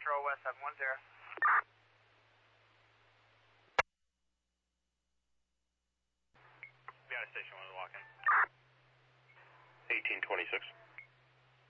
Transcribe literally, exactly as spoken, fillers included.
Metro West seven one zero. Be out of station when we walk in. eighteen twenty-six.